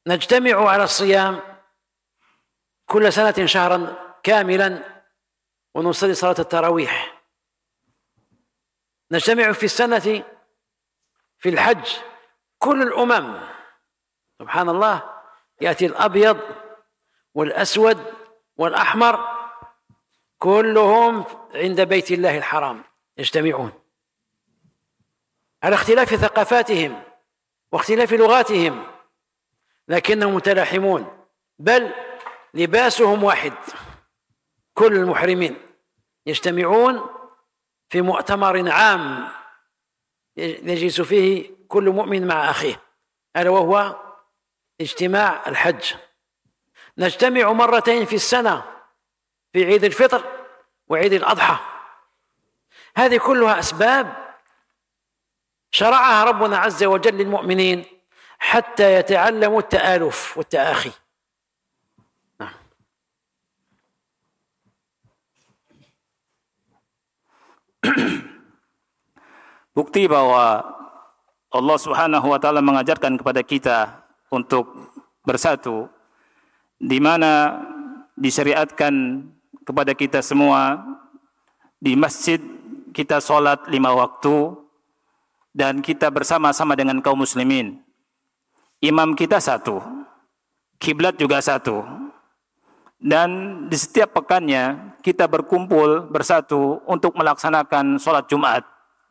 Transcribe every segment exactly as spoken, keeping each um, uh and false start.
نجتمع على الصيام كل سنة شهرا كاملا ونصلي صلاة التراويح. نجتمع في السنة في الحج كل الأمم، سبحان الله، يأتي الأبيض والأسود والأحمر كلهم عند بيت الله الحرام يجتمعون على اختلاف ثقافاتهم واختلاف لغاتهم، لكنهم متلاحمون، بل لباسهم واحد. كل المحرمين يجتمعون في مؤتمر عام يجلس فيه كل مؤمن مع أخيه، ألا وهو اجتماع الحج. نجتمع مرتين في السنة في عيد الفطر وعيد الأضحى. هذه كلها أسباب شرعها ربنا عز وجل للمؤمنين حتى يتعلموا التآلف والتآخي. Bukti bahwa Allah Subhanahu wa taala mengajarkan kepada kita untuk bersatu, di mana disyariatkan kepada kita semua di masjid kita sholat lima waktu dan kita bersama-sama dengan kaum muslimin. Imam kita satu, kiblat juga satu, dan di setiap pekannya kita berkumpul bersatu untuk melaksanakan sholat Jumat.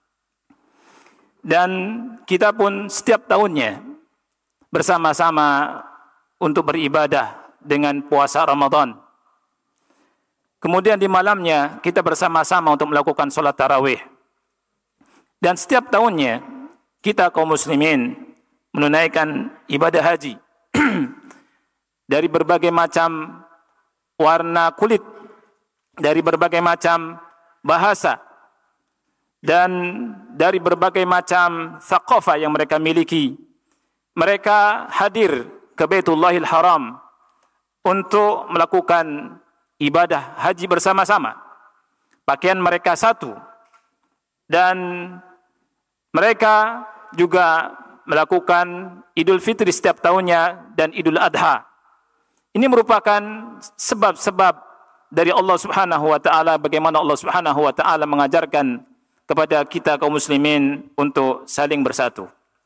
Dan kita pun setiap tahunnya bersama-sama untuk beribadah dengan puasa Ramadan. Kemudian di malamnya kita bersama-sama untuk melakukan sholat tarawih. Dan setiap tahunnya kita kaum muslimin menunaikan ibadah haji dari berbagai macam warna kulit, dari berbagai macam bahasa, dan dari berbagai macam thaqafah yang mereka miliki. Mereka hadir ke Baitullahil Haram untuk melakukan ibadah haji bersama-sama. Pakaian mereka satu, dan mereka juga melakukan Idul Fitri setiap tahunnya dan Idul Adha. Ini merupakan sebab-sebab dari Allah Subhanahu wa taala, bagaimana Allah Subhanahu wa taala mengajarkan kepada kita kaum muslimin untuk saling bersatu.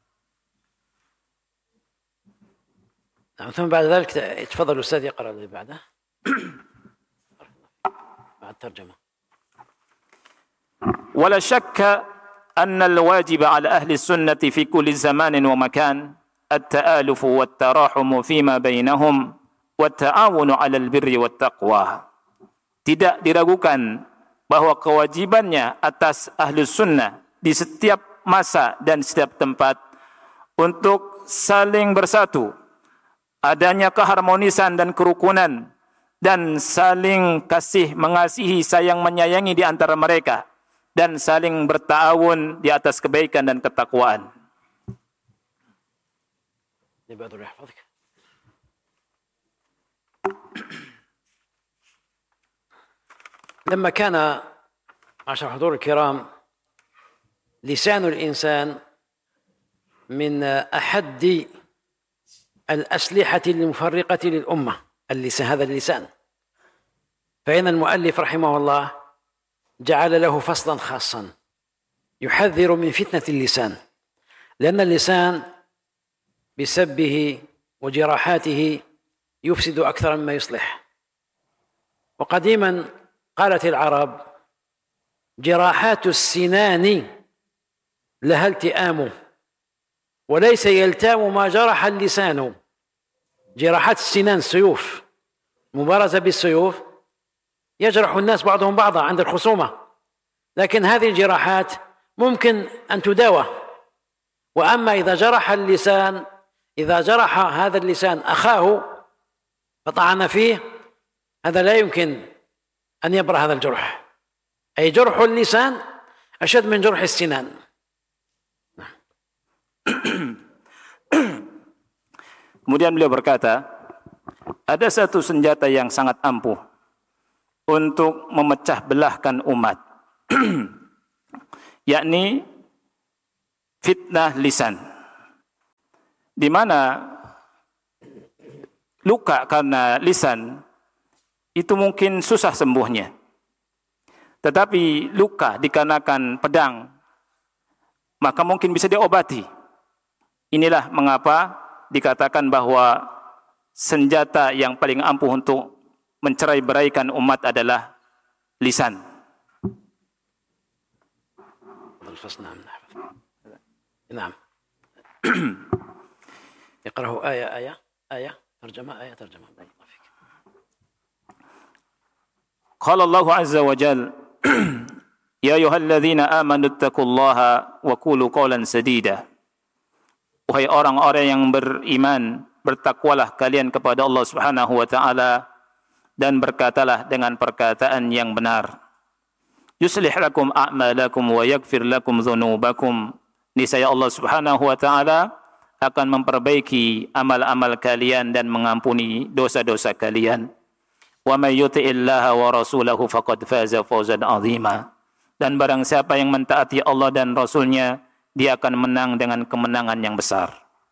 ثم بعد ذلك تفضل الأستاذ يقرأ الذي بعده بعد الترجمة. ولا شك أن الواجب على أهل السنة في كل زمان ومكان التآلف والتراحم فيما بينهم والتعاون على البر والتقوى. Tidak diragukan bahwa kewajibannya atas ahli sunnah di setiap masa dan setiap tempat untuk saling bersatu, adanya keharmonisan dan kerukunan, dan saling kasih mengasihi, sayang menyayangi di antara mereka, dan saling berta'awun di atas kebaikan dan ketakwaan. لما كان معاشر الحضور الكرام لسان الإنسان من أحد الأسلحة المفرقة للأمة، اللسان، هذا اللسان، فإن المؤلف رحمه الله جعل له فصلا خاصا يحذر من فتنة اللسان، لأن اللسان بسبه وجراحاته يفسد أكثر مما يصلح. وقديما قالت العرب: جراحات السنان لها التئام وليس يلتام ما جرح اللسان. جراحات السنان، السيوف، مبارزة بالسيوف، يجرح الناس بعضهم بعضا عند الخصومة، لكن هذه الجراحات ممكن أن تداوى. وأما إذا جرح اللسان، إذا جرح هذا اللسان أخاه فطعن فيه، هذا لا يمكن أن يبرأ هذا الجرح. أي جرح اللسان أشد من جرح السنان. Kemudian beliau berkata, ada satu senjata yang sangat ampuh untuk memecah belahkan umat, yakni fitnah lisan, di mana luka karena lisan itu mungkin susah sembuhnya. Tetapi luka dikarenakan pedang, maka mungkin bisa diobati. Inilah mengapa dikatakan bahwa senjata yang paling ampuh untuk mencerai-beraikan umat adalah lisan. نعم يقرأه آية آية آية ترجمة آية ترجمة. قال الله عز وجل يا أيها الذين آمنوا اتقوا الله وقولوا قولا سديدا. Wahai orang-orang yang beriman, bertakwalah kalian kepada Allah Subhanahu wa taala dan berkatalah dengan perkataan yang benar. Yuslih lakum a'malakum wa yaghfir lakum dzunubakum. Niscaya Allah Subhanahu wa taala akan memperbaiki amal-amal kalian dan mengampuni dosa-dosa kalian. Wa may yuti'illaha wa rasulahu faqad faza fawzan 'azima. Dan barang siapa yang mentaati Allah dan Rasulnya, dia akan menang dengan kemenangan yang besar.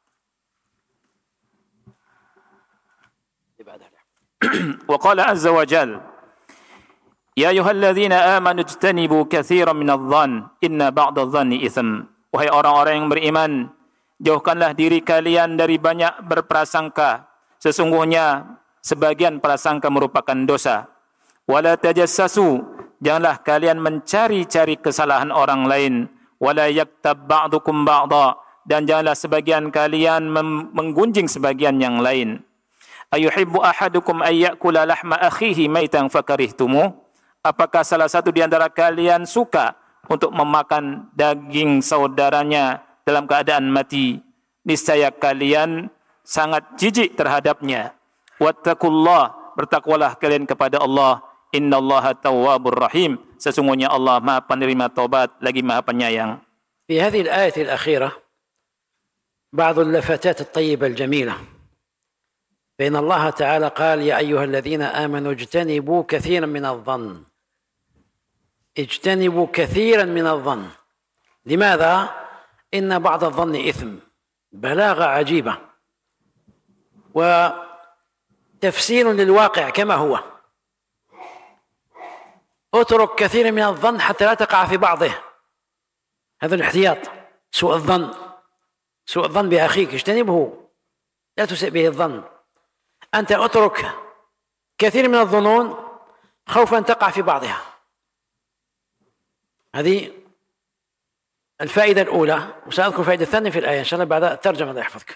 Wa qala azza wa jalla Ya ayyuhalladzina amanu ijtanibu katsiran minadh-dhann inna ba'dadh-dhanni itsm. Wahai orang-orang yang beriman, jauhkanlah diri kalian dari banyak berprasangka. Sesungguhnya sebagian prasangka merupakan dosa. Wala tajassasu, janganlah kalian mencari-cari kesalahan orang lain. Wala yaktab ba'dukum ba'dha, dan janganlah sebagian kalian menggunjing sebagian yang lain. Ayuhibbu ahadukum ay ya'kula lahma akhihi maitan fakarihtumuh. Apakah salah satu di antara kalian suka untuk memakan daging saudaranya dalam keadaan mati? Niscaya kalian sangat jijik terhadapnya. Wattaqullah, bertakwalah kalian kepada Allah. Innallaha tawwabur rahim. Sesungguhnya Allah Maha penerima taubat lagi Maha penyayang. في هذه الآية الأخيرة بعض اللفتات الطيبة الجميلة. فإن الله تعالى قال يا أيها الذين آمنوا اجتنبوا كثيرا من الظن. اجتنبوا كثيرا من الظن. لماذا؟ إن بعض الظن إثم. بلاغة عجيبة وتفسير للواقع كما هو. اترك كثيرا من الظن حتى لا تقع في بعضه. هذا الاحتياط. سوء الظن سوء الظن بأخيك اجتنبه، لا تسئ به الظن. أنت اترك كثير من الظنون خوفا تقع في بعضها. هذه الفائدة الأولى، وسأذكر الفائدة الثانية في الآية إن شاء الله بعد الترجمة. الله يحفظك.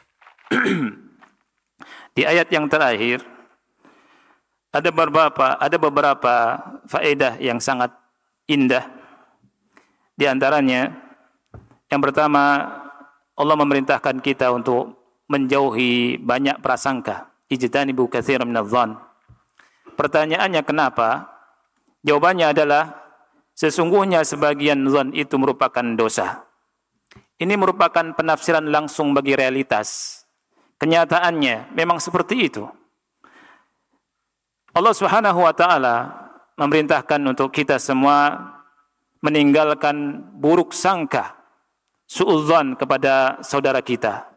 Di ayat yang terakhir ada beberapa ada beberapa faedah yang sangat indah. Di antaranya yang pertama, Allah memerintahkan kita untuk menjauhi banyak prasangka. Ijtanibu katsiran minadh-dhann. Pertanyaannya kenapa? Jawabannya adalah sesungguhnya sebagian zon itu merupakan dosa. Ini merupakan penafsiran langsung bagi realitas. Kenyataannya memang seperti itu. Allah Subhanahu wa taala memerintahkan untuk kita semua meninggalkan buruk sangka, suudzon kepada saudara kita.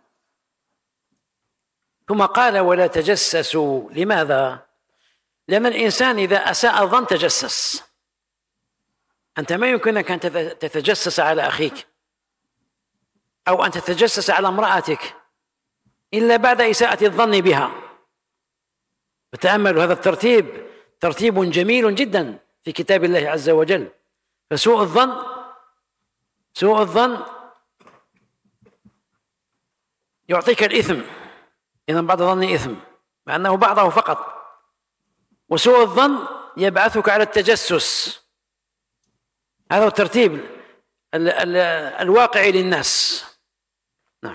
ثم قال ولا تجسسوا. لماذا؟ لأن الإنسان إذا أساء الظن تجسس. أنت ما يمكنك أن تتجسس على أخيك أو أن تتجسس على امرأتك إلا بعد إساءة الظن بها. فتأملوا هذا الترتيب، ترتيب جميل جدا في كتاب الله عز وجل. فسوء الظن سوء الظن يعطيك الإثم. إذن بعض الظن إثم مع أنه بعضه فقط. وسوء الظن يبعثك على التجسس. هذا الترتيب ال ال الواقعي للناس. نعم.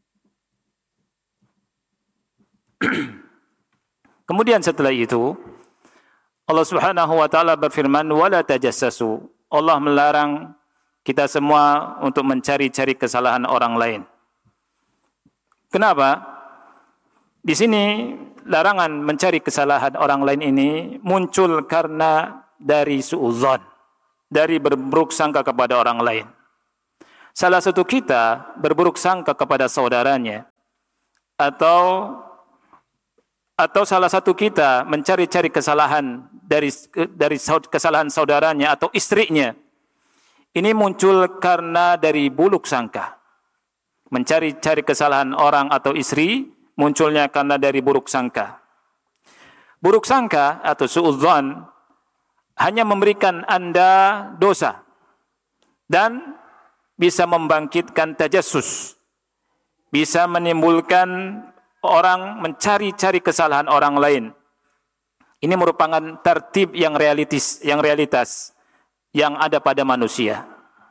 Kemudian setelah itu Allah Subhanahu wa taala berfirman wala tajassasu. Allah melarang kita semua untuk mencari-cari kesalahan orang lain. Kenapa? Di sini larangan mencari kesalahan orang lain ini muncul karena dari suudzon, dari berburuk sangka kepada orang lain. Salah satu kita berburuk sangka kepada saudaranya atau atau salah satu kita mencari-cari kesalahan dari dari kesalahan saudaranya atau istrinya, ini muncul karena dari buluk sangka. Mencari-cari kesalahan orang atau istri munculnya karena dari buruk sangka. Buruk sangka atau suudzon hanya memberikan Anda dosa dan bisa membangkitkan tajassus, bisa menimbulkan orang mencari-cari kesalahan orang lain. Ini merupakan tertib yang realitis, yang realitas yang ada pada manusia.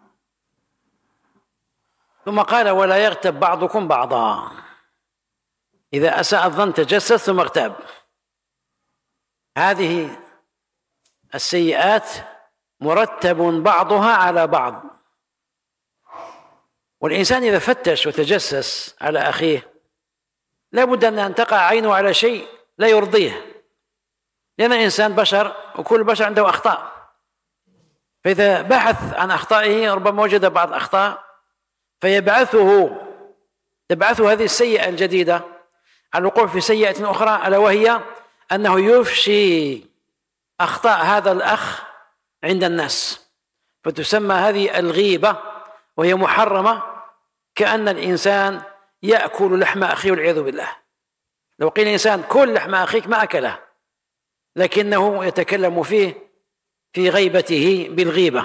ثم قال ولا يغتب بعضكم بعضا إذا أساء الظن تجسس ثم اغتاب. هذه السيئات مرتب بعضها على بعض، والإنسان إذا فتش وتجسس على أخيه لا بد أن تقع عينه على شيء لا يرضيه، لأن الإنسان بشر وكل بشر عنده أخطاء، فإذا بحث عن أخطائه ربما وجد بعض أخطاء فيبعثه تبعثه هذه السيئة الجديدة على الوقوع في سيئة أخرى، ألا وهي أنه يفشي أخطاء هذا الأخ عند الناس، فتسمى هذه الغيبة وهي محرمة، كأن الإنسان يأكل لحم أخيه والعياذ بالله. لو قيل الإنسان كل لحم أخيك ما أكله، لكنه يتكلم فيه في غيبته بالغيبة.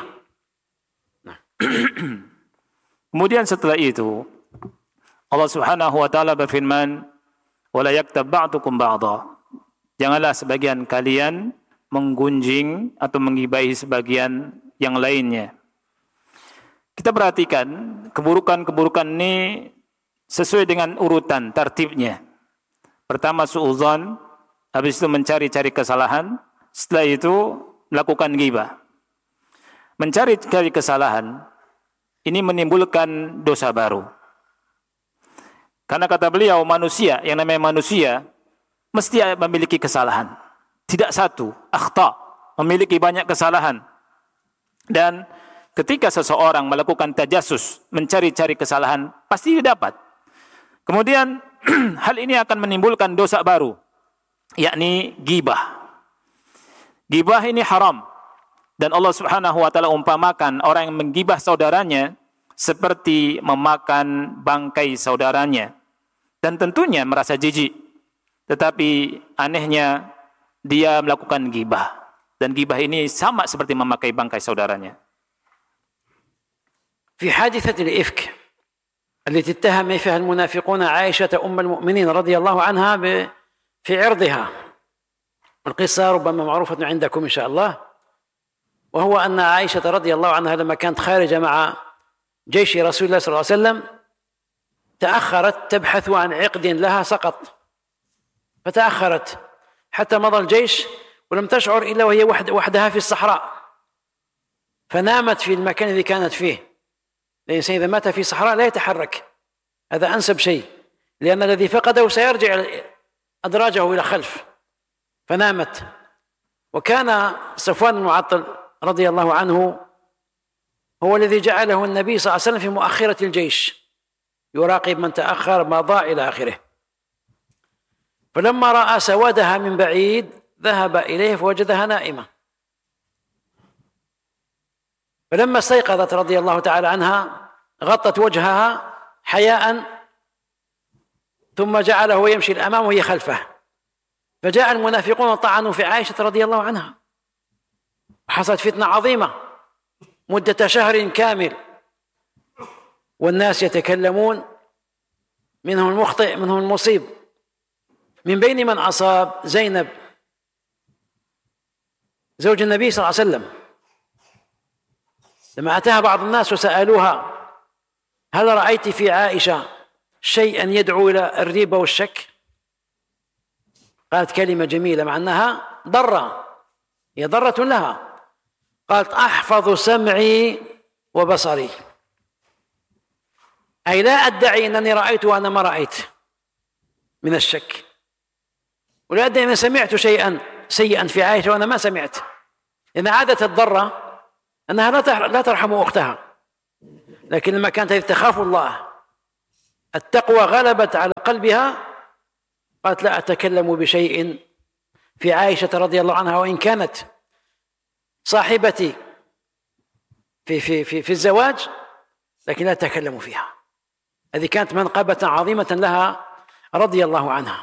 Kemudian setelah itu Allah Subhanahu wa taala berfirman, "Wala yaktab ba'dukum ba'dha." Janganlah sebagian kalian menggunjing atau menggibahi sebagian yang lainnya. Kita perhatikan keburukan-keburukan ini sesuai dengan urutan tertibnya. Pertama suudzon, habis itu mencari-cari kesalahan, setelah itu melakukan ghibah. Mencari-cari kesalahan ini menimbulkan dosa baru. Karena kata beliau, manusia, yang namanya manusia mesti memiliki kesalahan. Tidak satu, akhta, memiliki banyak kesalahan. Dan ketika seseorang melakukan tajassus, mencari-cari kesalahan, pasti didapat. Kemudian hal ini akan menimbulkan dosa baru, yakni ghibah. Ghibah ini haram. Dan Allah Subhanahu wa taala umpamakan orang yang menggibah saudaranya seperti memakan bangkai saudaranya. Dan tentunya merasa jijik. Tetapi anehnya dia melakukan ghibah. Dan ghibah ini sama seperti memakai bangkai saudaranya. في حادثة الإفك التي اتهم فيها المنافقون عائشة أم المؤمنين رضي الله عنها في عرضها، القصة ربما معروفة عندكم إن شاء الله، وهو أن عائشة رضي الله عنها لما كانت خارجة مع جيش رسول الله صلى الله عليه وسلم تأخرت تبحث عن عقد لها سقط، فتأخرت حتى مضى الجيش ولم تشعر إلا وهي وحدها في الصحراء، فنامت في المكان الذي كانت فيه. الإنسان إذا مات في صحراء لا يتحرك، هذا أنسب شيء، لأن الذي فقده سيرجع أدراجه إلى خلف، فنامت. وكان صفوان المعطل رضي الله عنه هو الذي جعله النبي صلى الله عليه وسلم في مؤخرة الجيش يراقب من تأخر مضى إلى آخره. فلما رأى سوادها من بعيد ذهب إليه فوجدها نائمة، فلما استيقظت رضي الله تعالى عنها غطت وجهها حياء ثم جعله يمشي الأمام وهي خلفه، فجاء المنافقون طعنوا في عائشة رضي الله عنها، حصلت فتنة عظيمة مدة شهر كامل، والناس يتكلمون، منهم المخطئ منهم المصيب. من بين من أصاب زينب زوج النبي صلى الله عليه وسلم، لما أتاها بعض الناس وسألوها هل رأيت في عائشة شيئا يدعو إلى الريبة والشك؟ قالت كلمة جميلة مع أنها ضرة، هي ضرة لها، قالت أحفظ سمعي وبصري، أي لا أدعي أنني رأيت وأنا ما رأيت من الشك، ولا أدعي أني سمعت شيئا سيئا في عائشة وأنا ما سمعت، لأن عادة الضرة أنها لا ترحم أختها، لكن لما كانت تخاف الله التقوى غلبت على قلبها قالت لا أتكلم بشيء في عائشة رضي الله عنها وإن كانت صاحبتي في في في في الزواج، لكن لا أتكلم فيها. هذه كانت منقبة عظيمة لها رضي الله عنها.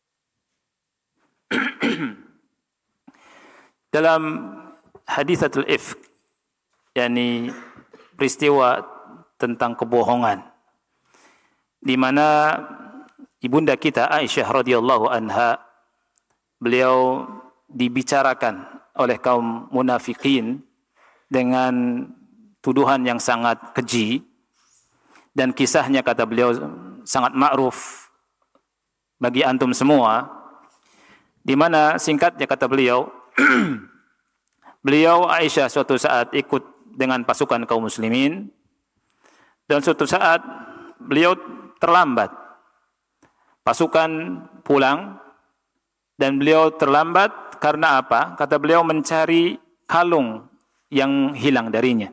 Dalam hadithatul ifk, yakni peristiwa tentang kebohongan, di mana ibunda kita Aisyah radhiyallahu anha, beliau dibicarakan oleh kaum munafikin dengan tuduhan yang sangat keji, dan kisahnya kata beliau sangat ma'ruf bagi antum semua, di mana singkatnya kata beliau, beliau Aisyah suatu saat ikut dengan pasukan kaum muslimin, dan suatu saat beliau terlambat. Pasukan pulang dan beliau terlambat karena apa? Kata beliau mencari kalung yang hilang darinya.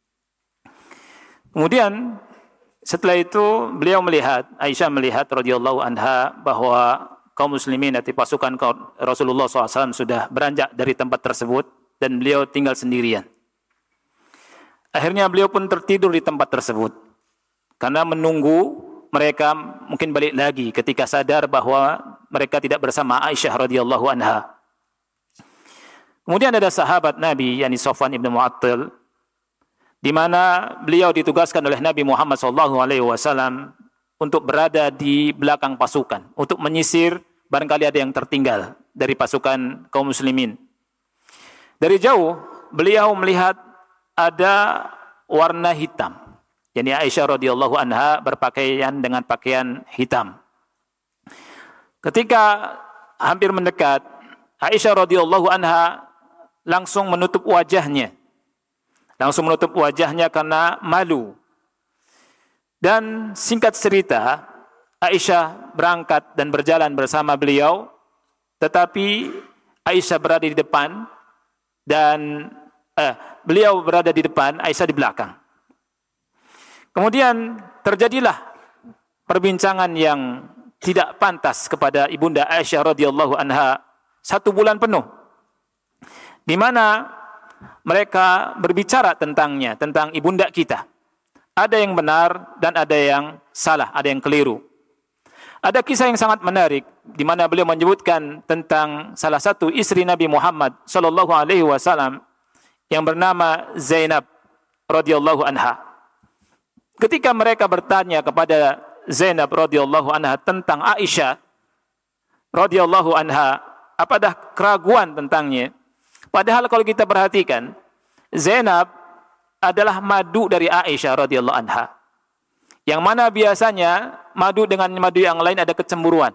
Kemudian setelah itu beliau melihat, Aisyah melihat radhiyallahu anha, bahwa kaum muslimin dari pasukan Rasulullah shallallahu alaihi wasallam sudah beranjak dari tempat tersebut dan beliau tinggal sendirian. Akhirnya beliau pun tertidur di tempat tersebut karena menunggu mereka mungkin balik lagi ketika sadar bahwa mereka tidak bersama Aisyah radhiyallahu anha. Kemudian ada sahabat Nabi, yakni Safwan ibn Mu'attal, di mana beliau ditugaskan oleh Nabi Muhammad shallallahu alaihi wasallam untuk berada di belakang pasukan, untuk menyisir barangkali ada yang tertinggal dari pasukan kaum muslimin. Dari jauh beliau melihat ada warna hitam, yakni Aisyah radhiyallahu anha berpakaian dengan pakaian hitam. Ketika hampir mendekat, Aisyah radhiyallahu anha langsung menutup wajahnya, langsung menutup wajahnya karena malu. Dan singkat cerita, Aisyah berangkat dan berjalan bersama beliau, tetapi Aisyah berada di depan dan eh, beliau berada di depan, Aisyah di belakang. Kemudian terjadilah perbincangan yang tidak pantas kepada ibunda Aisyah radhiyallahu anha satu bulan penuh, di mana mereka berbicara tentangnya, tentang ibunda kita. Ada yang benar dan ada yang salah, ada yang keliru. Ada kisah yang sangat menarik di mana beliau menyebutkan tentang salah satu istri Nabi Muhammad sallallahu alaihi wasallam yang bernama Zainab radhiyallahu anha. Ketika mereka bertanya kepada Zainab radhiyallahu anha tentang Aisyah radhiyallahu anha, apakah keraguan tentangnya? Padahal kalau kita perhatikan, Zainab adalah madu dari Aisyah radhiyallahu anha. Yang mana biasanya madu dengan madu yang lain ada kecemburuan.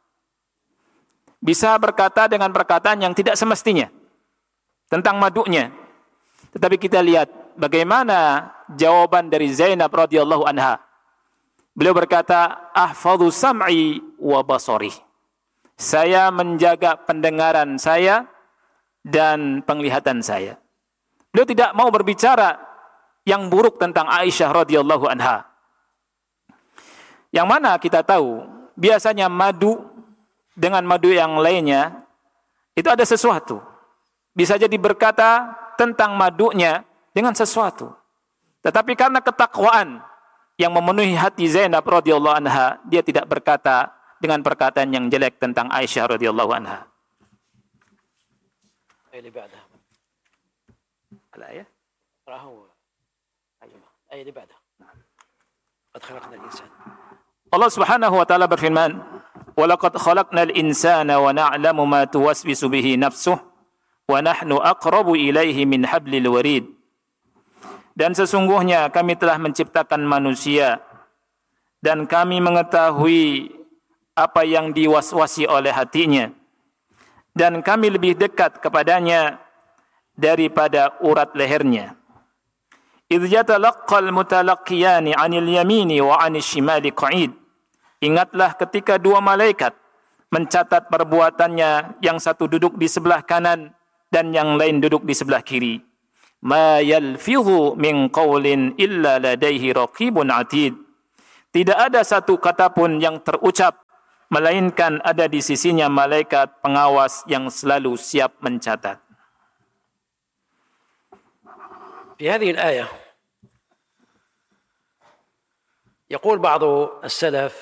Bisa berkata dengan perkataan yang tidak semestinya tentang madunya. Tetapi kita lihat bagaimana jawaban dari Zainab radhiyallahu anha. Beliau berkata, "Ahfadhu sam'i wa basari." Saya menjaga pendengaran saya dan penglihatan saya. Beliau tidak mau berbicara yang buruk tentang Aisyah radhiyallahu anha. Yang mana kita tahu biasanya madu dengan madu yang lainnya itu ada sesuatu. Bisa jadi berkata tentang madunya dengan sesuatu. Tetapi karena ketakwaan yang memenuhi hati Zainab radhiyallahu anha, dia tidak berkata dengan perkataan yang jelek tentang Aisyah radhiyallahu anha. Ayat بعدها. الآية راهو أيوة أي اللي بعدها. قد خلقنا الإنسان. Allah Subhanahu wa taala berfirman, "Wa laqad khalaqnal insana wa na'lamu ma tuwaswisu bihi nafsuhu wa nahnu aqrabu ilaihi min hablil warid." Dan sesungguhnya kami telah menciptakan manusia dan kami mengetahui apa yang diwaswasi oleh hatinya, dan kami lebih dekat kepadanya daripada urat lehernya. Idh yatalaqqal mutalaqqiyani 'anil yamini wa 'anil shimali qa'id. Ingatlah ketika dua malaikat mencatat perbuatannya, yang satu duduk di sebelah kanan dan yang lain duduk di sebelah kiri. Ma yalfidhu min qawlin illa ladaihi raqibun atid. Tidak ada satu kata pun yang terucap melainkan ada di sisinya malaikat pengawas yang selalu siap mencatat. في هذه الآية يقول بعض السلف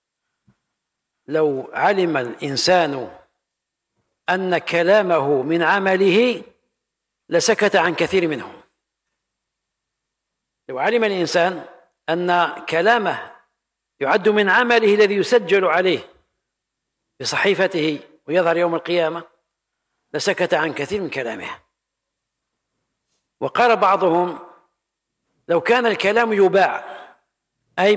لو علم الإنسان أن كلامه من عمله لسكت عن كثير منه. لو علم الإنسان أن كلامه يعد من عمله الذي يسجل عليه بصحيفته ويظهر يوم القيامة لسكت عن كثير من كلامه. وقال بعضهم لو كان الكلام يباع أي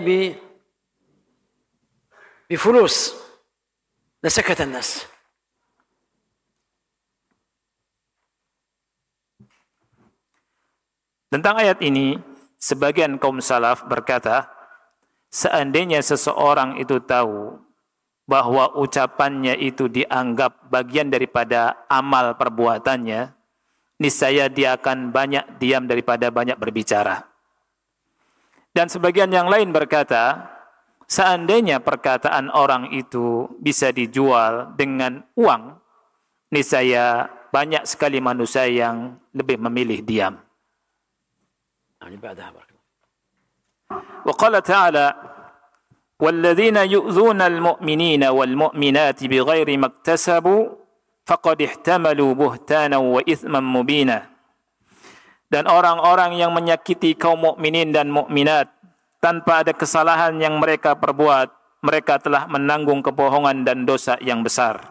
بفلوس لسكت الناس. Tentang ayat ini, sebagian kaum salaf berkata, seandainya seseorang itu tahu bahwa ucapannya itu dianggap bagian daripada amal perbuatannya, niscaya dia akan banyak diam daripada banyak berbicara. Dan sebagian yang lain berkata, seandainya perkataan orang itu bisa dijual dengan uang, niscaya banyak sekali manusia yang lebih memilih diam. Wa qala ta'ala وَالَّذِينَ يُؤْذُونَ الْمُؤْمِنِينَ وَالْمُؤْمِنَاتِ بِغَيْرِ مَا اكْتَسَبُوا فَقَدِ احْتَمَلُوا بُهْتَانًا وَإِثْمًا مُبِينًا. Dan orang-orang yang menyakiti kaum mukminin dan mukminat tanpa ada kesalahan yang mereka perbuat, mereka telah menanggung kebohongan dan dosa yang besar.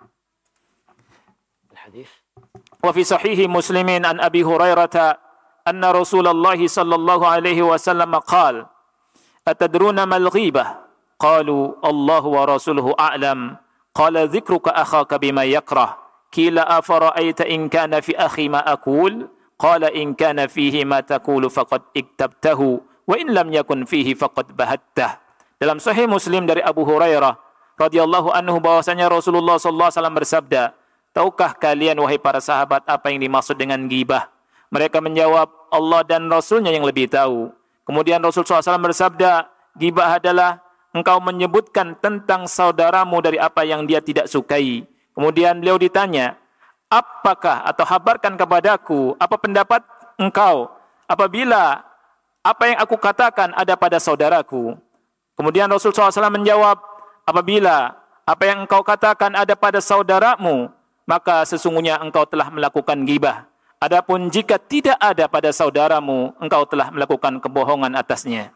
Wa fi sahih Muslimin an Abi Hurairah anna Rasulullah sallallahu alaihi wasallam qala atadruna mal ghibah qalu Allah wa rasuluhu a'lam qala dhikruka akhaka bima yakrah qila afara'aita in kana fi akhi ma aqul qala in kana fihi ma taqulu faqad iktabtahu wa in lam yakun fihi faqad bahattah. Dalam sahih Muslim dari Abu Hurairah radhiyallahu anhu bahwasanya Rasulullah sallallahu alaihi wasallam bersabda, tahukah kalian wahai para sahabat apa yang dimaksud dengan ghibah? Mereka menjawab, Allah dan Rasulnya yang lebih tahu. Kemudian Rasul sallallahu alaihi wasallam bersabda, ghibah adalah engkau menyebutkan tentang saudaramu dari apa yang dia tidak sukai. Kemudian beliau ditanya, apakah atau habarkan kepadaku apa pendapat engkau apabila apa yang aku katakan ada pada saudaraku. Kemudian Rasul sallallahu alaihi wasallam menjawab, apabila apa yang engkau katakan ada pada saudaramu, maka sesungguhnya engkau telah melakukan ghibah. Adapun jika tidak ada pada saudaramu, engkau telah melakukan kebohongan atasnya.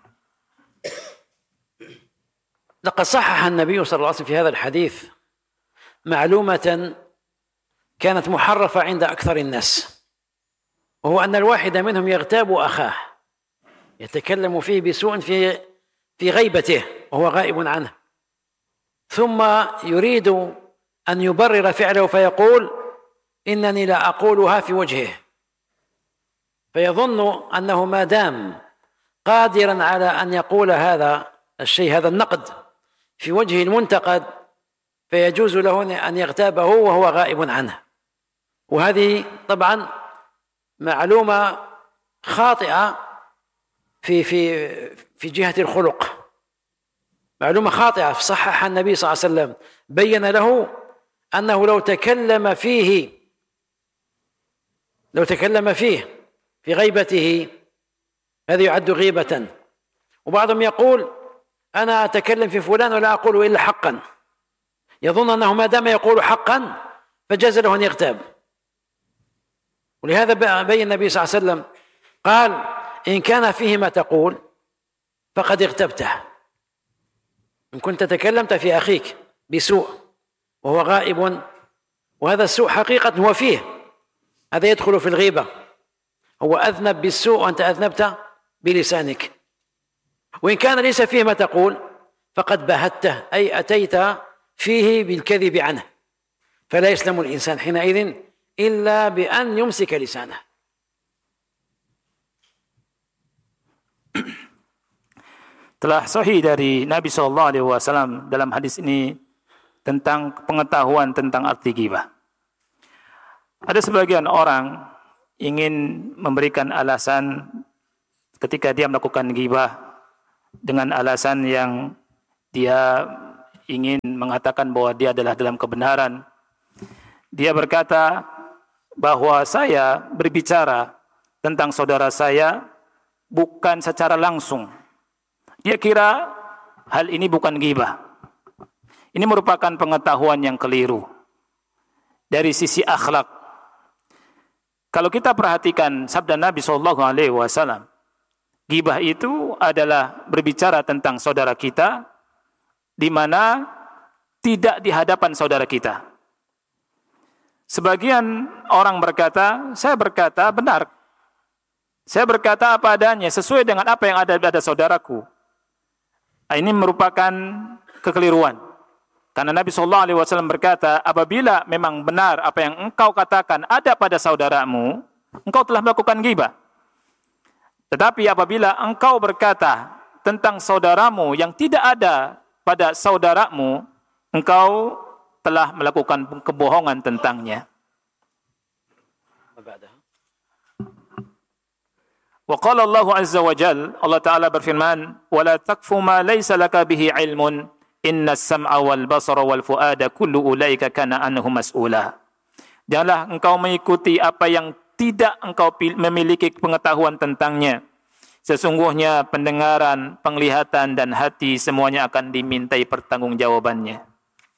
لقد صحح النبي صلى الله عليه وسلم في هذا الحديث معلومة كانت محرفة عند أكثر الناس، وهو أن الواحد منهم يغتاب أخاه يتكلم فيه بسوء في في غيبته وهو غائب عنه، ثم يريد أن يبرر فعله فيقول إنني لا أقولها في وجهه، فيظن أنه ما دام قادرا على أن يقول هذا الشيء هذا النقد في وجه المنتقد فيجوز له أن يغتابه وهو غائب عنه. وهذه طبعا معلومة خاطئة في في في جهة الخلق، معلومة خاطئة. صحح النبي صلى الله عليه وسلم بين له أنه لو تكلم فيه لو تكلم فيه في غيبته هذا يعد غيبة. وبعضهم يقول أنا أتكلم في فلان ولا أقول إلا حقا، يظن أنه ما دام يقول حقا فجاز له أن يغتاب. ولهذا بين النبي صلى الله عليه وسلم قال إن كان فيه ما تقول فقد اغتبته، إن كنت تكلمت في أخيك بسوء وهو غائب، وهذا السوء حقيقة هو فيه، هذا يدخل في الغيبة، هو أذنب بالسوء وأنت أذنبت بلسانك. وإن كان ليس فيه ما تقول فقد بهته أي أتيت فيه بالكذب عنه، فلا يسلم الإنسان حينئذ إلا بأن يمسك لسانه. Telah sahih dari Nabi shallallahu alaihi wasallam dalam hadis ini tentang pengetahuan tentang arti ghibah. Ada sebagian orang ingin memberikan alasan ketika dia melakukan ghibah dengan alasan yang dia ingin mengatakan bahwa dia adalah dalam kebenaran. Dia berkata bahwa saya berbicara tentang saudara saya bukan secara langsung. Dia kira hal ini bukan ghibah. Ini merupakan pengetahuan yang keliru dari sisi akhlak. Kalau kita perhatikan sabda Nabi shallallahu alaihi wasallam, ghibah itu adalah berbicara tentang saudara kita di mana tidak di hadapan saudara kita. Sebagian orang berkata, saya berkata benar. Saya berkata apa adanya, sesuai dengan apa yang ada pada saudaraku. Ini merupakan kekeliruan. Karena Nabi shallallahu alaihi wasallam berkata, apabila memang benar apa yang engkau katakan ada pada saudaramu, engkau telah melakukan ghibah. Tetapi apabila engkau berkata tentang saudaramu yang tidak ada pada saudaramu, engkau telah melakukan kebohongan tentangnya. Wa qala Allah azza wa jalla, Allah Ta'ala berfirman, "Wa la taqfu ma laysa laka bihi ilmun, innas sam'a wal basara wal fuada kullu ulaika kana anhu mas'ula." Janganlah engkau mengikuti apa yang tidak engkau memiliki pengetahuan tentangnya. Sesungguhnya pendengaran, penglihatan dan hati semuanya akan dimintai pertanggungjawabannya.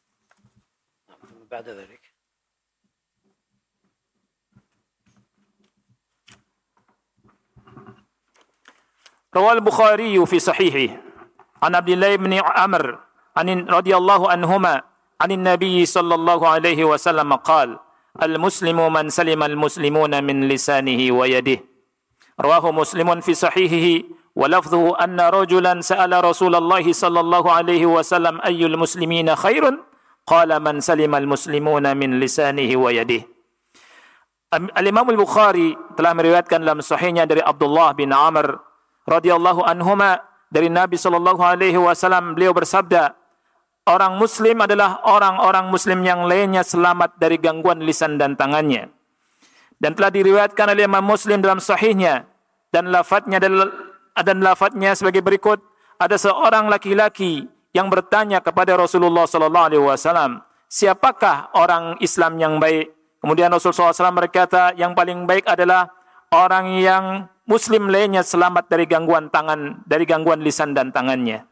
Rawal Bukhari fi sahihi an Abdullah bin Amr an radhiyallahu anhuma an Nabi sallallahu alaihi wasallam qala al-muslimu man salima al-muslimuna min lisanihi wa yadihi. Rawahu Muslimun fi sahihihi wa lafdhuhu anna rajulan sa'ala Rasulullah sallallahu alaihi wasallam ayyul muslimina khairun qala man salima al-muslimuna min lisanihi wa yadihi. Al-Imam Al-Bukhari telah meriwayatkan dalam sahihnya dari Abdullah bin Amr radhiyallahu anhuma dari Nabi sallallahu alaihi wasallam, beliau bersabda, orang muslim adalah orang-orang muslim yang lainnya selamat dari gangguan lisan dan tangannya. Dan telah diriwayatkan oleh Imam Muslim dalam sahihnya dan lafadznya dan lafadznya sebagai berikut, ada seorang laki-laki yang bertanya kepada Rasulullah sallallahu alaihi wasallam, siapakah orang Islam yang baik? Kemudian Rasulullah sallallahu alaihi wasallam berkata, yang paling baik adalah orang yang muslim lainnya selamat dari gangguan tangan, dari gangguan lisan dan tangannya.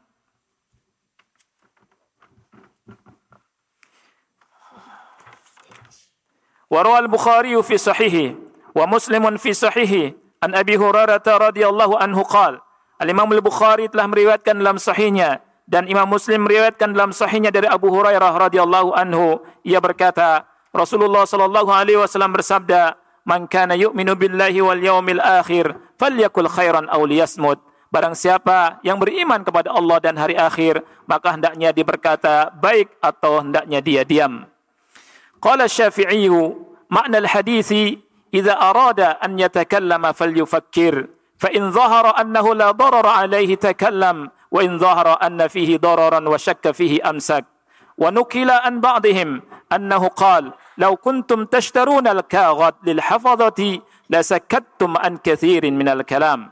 Wa rawal Bukhari fi sahihi wa Muslimun fi sahihi an Abi Hurairah radhiyallahu anhu qala, Al-Imam Al-Bukhari telah meriwayatkan dalam sahihnya dan Imam Muslim meriwayatkan dalam sahihnya dari Abu Hurairah radhiyallahu anhu, ia berkata, Rasulullah sallallahu alaihi wasallam bersabda, man kana yu'minu billahi wal yawmil akhir falyakul khairan aw liyasmut. Barang siapa yang beriman kepada Allah dan hari akhir, maka hendaknya dia berkata baik atau hendaknya dia diam. Qala Syafi'i, makna al-hadithi idza arada an yatakallama falyufakkir, fa in dhahara annahu la darara alayhi takallam, wa in dhahara anna fihi dararan wa shakka fihi amsak. Wa nukila an ba'dihim annahu qala law kuntum tashtaruna al-kaghat lil hafadhati la sakattum an kathirin min al-kalam.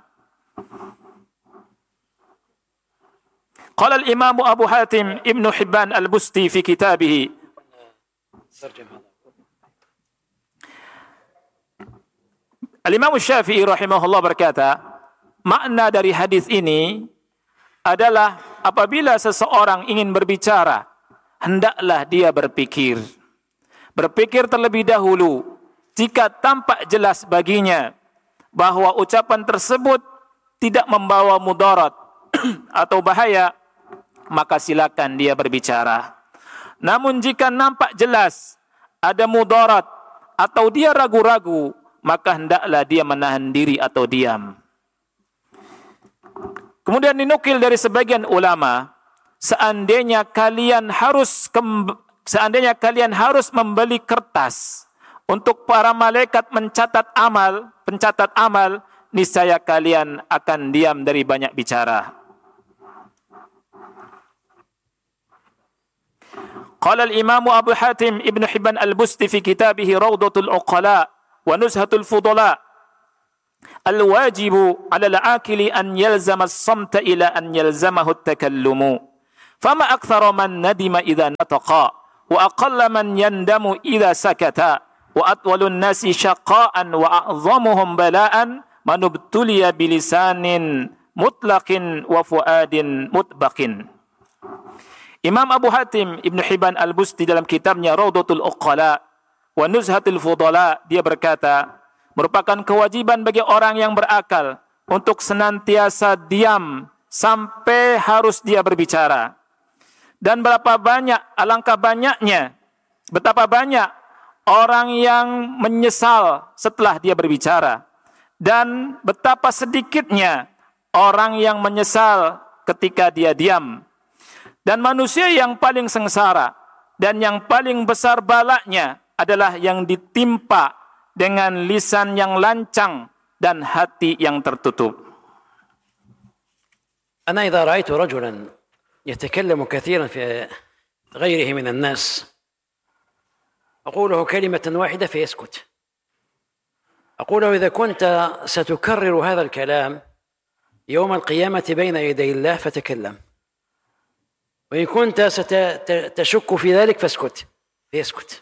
Qala al-Imam Abu Hatim Ibn Hibban al-Busti fi kitabih, Al-Imam Syafi'i rahimahullah berkata, makna dari hadis ini adalah apabila seseorang ingin berbicara, hendaklah dia berpikir. Berpikir terlebih dahulu. Jika tampak jelas baginya bahwa ucapan tersebut tidak membawa mudarat atau bahaya, maka silakan dia berbicara. Namun jika nampak jelas ada mudarat atau dia ragu-ragu, maka hendaklah dia menahan diri atau diam. Kemudian dinukil dari sebagian ulama, seandainya kalian harus kemb- seandainya kalian harus membeli kertas untuk para malaikat mencatat amal, pencatat amal, niscaya kalian akan diam dari banyak bicara. Qala al-Imam Abu Hatim Ibn Hibban al-Busti fi kitabih Rawdatul Uqala wa Nuzhatul Fudala, al-wajibu 'ala al-'aqili an yalzama as-samta ila an yalzamahu at-takallumu. Fama aktsara man nadima idza nataqa wa aqalla man yandamu idza sakata wa atwalun nasi syaqa'an wa a'zamuhum bala'an man ubtuliya bilisanin mutlaqin wa fuadin mutbaqin. Imam Abu Hatim Ibn Hibban Al-Busti dalam kitabnya Rawdatul Uqala wa Nuzhatul Fudala, dia berkata, merupakan kewajiban bagi orang yang berakal untuk senantiasa diam sampai harus dia berbicara. Dan berapa banyak, alangkah banyaknya, betapa banyak orang yang menyesal setelah dia berbicara. Dan betapa sedikitnya orang yang menyesal ketika dia diam. Dan manusia yang paling sengsara dan yang paling besar balaknya adalah yang ditimpa dengan lisan yang lancang dan hati yang tertutup. أنا إذا رأيت رجلا يتكلم كثيرا في غيره من الناس أقول له كلمة واحدة فيسكت. أقول له إذا كنت ستكرر هذا الكلام يوم القيامة بين يدي الله فتكلم، وإن كنت ستشك في ذلك فاسكت فيسكت.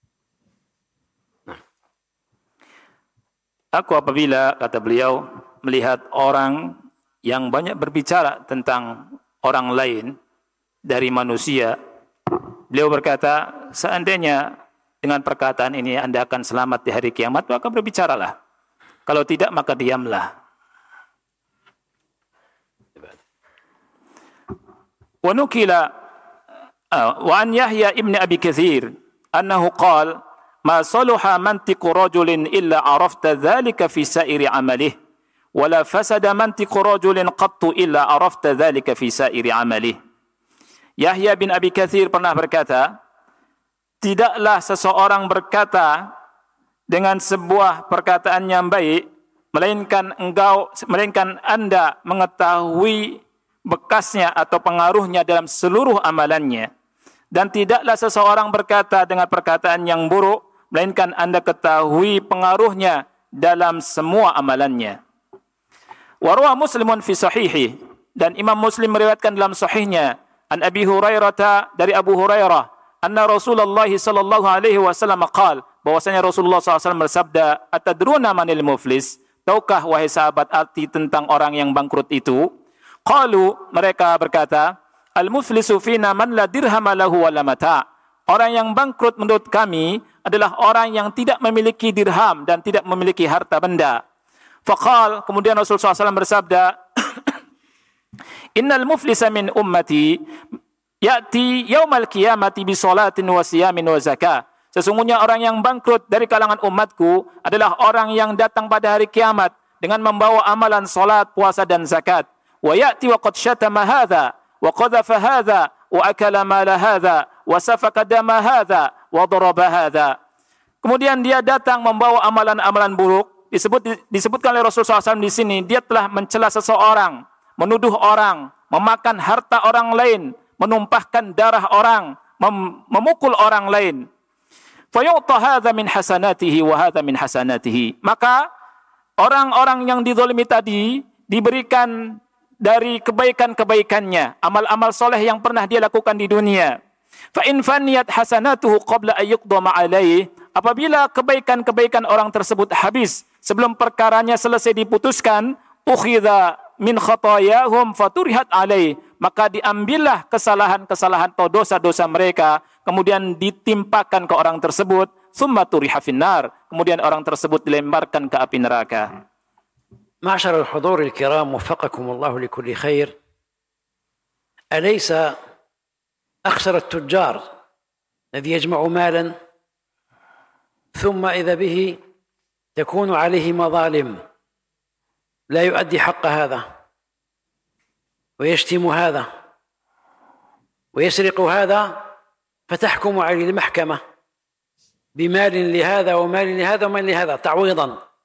Aku apabila, kata beliau, melihat orang yang banyak berbicara tentang orang lain dari manusia, beliau berkata, seandainya dengan perkataan ini Anda akan selamat di hari kiamat, maka berbicaralah. Kalau tidak, maka diamlah. Wa nukila wa an Yahya ibn Abi Katsir annahu qala ma saluha mantiqu rajulin illa arafta dhalika fi sa'iri amalihi wa la fasada mantiqu rajulin qattu illa arafta dhalika fi sa'iri amalihi. Yahya bin Abi Katsir pernah berkata, tidaklah seseorang berkata dengan sebuah perkataan yang baik melainkan engkau melainkan Anda mengetahui bekasnya atau pengaruhnya dalam seluruh amalannya. Dan tidaklah seseorang berkata dengan perkataan yang buruk melainkan Anda ketahui pengaruhnya dalam semua amalannya. Wa rawa Muslimun fi sahihi, dan Imam Muslim meriwayatkan dalam sahihnya an Abi Hurairah, dari Abu Hurairah, anna Rasulullah sallallahu alaihi wasallam qala, bahwasanya Rasulullah sallallahu alaihi wasallam bersabda, atadruna manil muflis, tahukah wahai sahabat arti tentang orang yang bangkrut itu? Qalu, mereka berkata, al-muflisu fina man la dirhama lahu wa la mata'. Orang yang bangkrut menurut kami adalah orang yang tidak memiliki dirham dan tidak memiliki harta benda. Faqal, kemudian Rasulullah sallallahu alaihi wasallam bersabda, innal muflisa min ummati ya'ti yaumal qiyamati bi salatin wa siyamin wa zakah. Sesungguhnya orang yang bangkrut dari kalangan umatku adalah orang yang datang pada hari kiamat dengan membawa amalan salat, puasa dan zakat. Wa ya'ti wa qad syatama hadha wa qadhafa hadha wa akala mala hadha wa safaka dama hadha wa daraba hadha. Kemudian dia datang membawa amalan-amalan buruk. Disebut disebutkan oleh Rasulullah sallallahu alaihi wasallam di sini, dia telah mencela seseorang, menuduh orang, memakan harta orang lain, menumpahkan darah orang, mem memukul orang lain. Fa yu'ta hadza min hasanatihi wa hadza min hasanatihi. Maka orang-orang yang dizalimi tadi diberikan dari kebaikan-kebaikannya, amal-amal soleh yang pernah dia lakukan di dunia. Fa in faniyat hasanatuhu qabla an yuqdama alayhi, apabila kebaikan-kebaikan orang tersebut habis sebelum perkaranya selesai diputuskan, ukhidha min khatayahum faturihat alayhi, maka diambillah kesalahan-kesalahan atau dosa-dosa mereka, kemudian ditimpakan ke orang tersebut, thumma turiha finnar, kemudian orang tersebut dilemparkan ke api neraka. معشر الحضور الكرام وفقكم الله لكل خير، أليس أخسر التجار الذي يجمع مالا ثم إذا به تكون عليه مظالم لا يؤدي حق هذا ويشتم هذا ويسرق هذا فتحكم عليه المحكمة بمال لهذا ومال لهذا ومال لهذا تعويضا.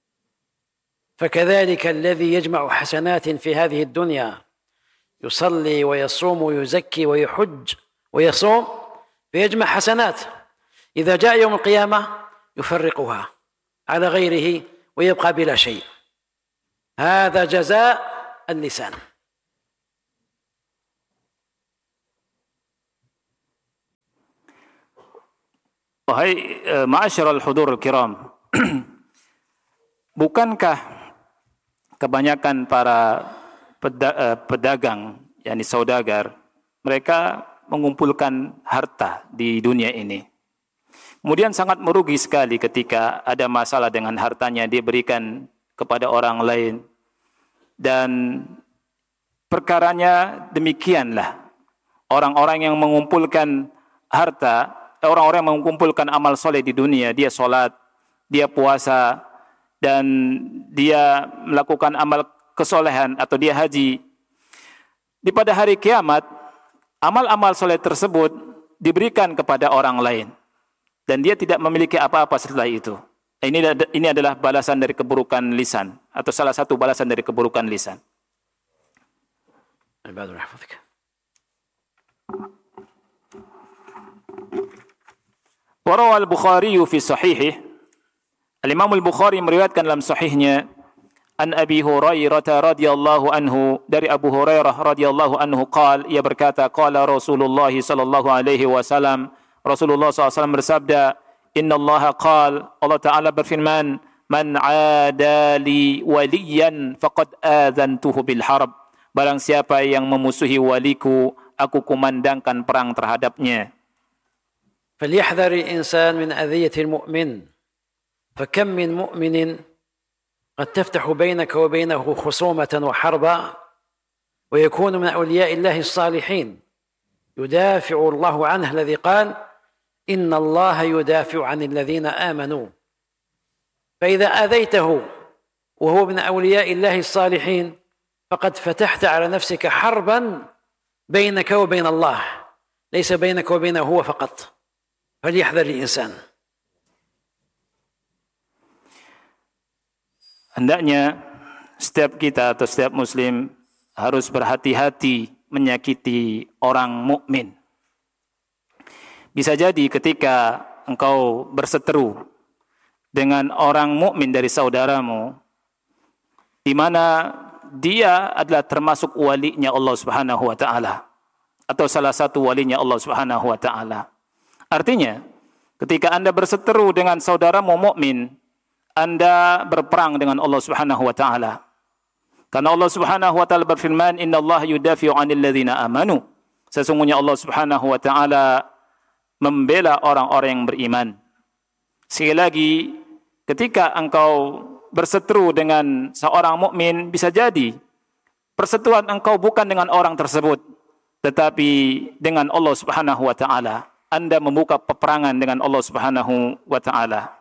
فكذلك الذي يجمع حسنات في هذه الدنيا يصلي ويصوم ويزكي ويحج ويصوم فيجمع حسنات، إذا جاء يوم القيامة يفرقها على غيره ويبقى بلا شيء. هذا جزاء اللسان. Wahai uh, ma'asyiral hudur kiram, bukankah kebanyakan para peda, uh, pedagang, yakni saudagar, mereka mengumpulkan harta di dunia ini. Kemudian sangat merugi sekali ketika ada masalah dengan hartanya, dia berikan kepada orang lain. Dan perkaranya demikianlah. Orang-orang yang mengumpulkan harta, orang-orang yang mengumpulkan amal soleh di dunia, dia sholat, dia puasa, dan dia melakukan amal kesolehan atau dia haji. Di pada hari kiamat, amal-amal soleh tersebut diberikan kepada orang lain. Dan dia tidak memiliki apa-apa setelah itu. Ini, ini adalah balasan dari keburukan lisan. Atau salah satu balasan dari keburukan lisan. Warawal Bukhari fi sahihih. Al-Imam al-Bukhari meriwayatkan dalam sahihnya an Abi Hurairah radhiyallahu anhu, dari Abu Hurairah radhiyallahu anhu qala, ia berkata, qala Rasulullah sallallahu alaihi wasallam, Rasulullah sallallahu alaihi wasallam bersabda, Inna Allah qala, Allah Ta'ala berfirman, man adali waliyan faqad adzantuhu bil harb, barang siapa yang memusuhi waliku, aku kumandangkan perang terhadapnya. فليحذر الإنسان من أذية المؤمن فكم من مؤمن قد تفتح بينك وبينه خصومة وحربا ويكون من أولياء الله الصالحين يدافع الله عنه، الذي قال إن الله يدافع عن الذين آمنوا. فإذا آذيته وهو من أولياء الله الصالحين فقد فتحت على نفسك حربا بينك وبين الله، ليس بينك وبينه هو فقط. فليحذر الإنسان. Hendaknya setiap kita atau setiap muslim harus berhati-hati menyakiti orang mukmin. Bisa jadi ketika engkau berseteru dengan orang mukmin dari saudaramu, di mana dia adalah termasuk walinya Allah Subhanahu wa taala atau salah satu walinya Allah Subhanahu wa taala. Artinya, ketika Anda berseteru dengan saudaramu mukmin, Anda berperang dengan Allah Subhanahu wa taala. Karena Allah Subhanahu wa taala berfirman, "Innallaha yudafi'u 'anil ladzina amanu." Sesungguhnya Allah Subhanahu wa taala membela orang-orang yang beriman. Sekali lagi, ketika engkau berseteru dengan seorang mukmin, bisa jadi perseteruan engkau bukan dengan orang tersebut, tetapi dengan Allah Subhanahu wa taala. Anda membuka peperangan dengan Allah Subhanahu wa taala.